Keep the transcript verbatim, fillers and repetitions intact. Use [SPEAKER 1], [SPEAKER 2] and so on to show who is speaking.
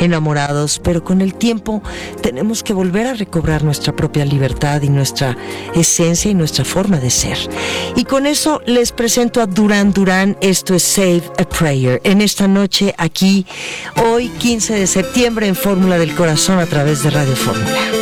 [SPEAKER 1] enamorados, pero con el tiempo tenemos que volver a recobrar nuestra propia libertad y nuestra esencia y nuestra forma de ser. Y con eso les presento a Duran Duran. Esto es Save a Prayer. En esta noche, aquí, hoy quince de septiembre, en Fórmula del Corazón, a través de Radio Fórmula.